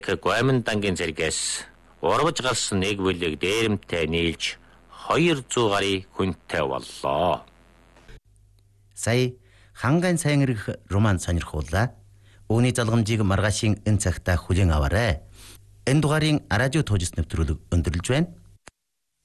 Гомин дангийн зэрэгээс урвж гарсан нэг бүлэг дээрэмтэй нийлж 200 гаруй хүнтэй боллоо. Сая хангайн сайн ирэх роман сонирхууллаа. Үүний залгамжийг маргаашийн энэ цагта хүлээн аваарай. Энэ дугаарын радио туужис нэвтрүүлэг өндөрлөж байна.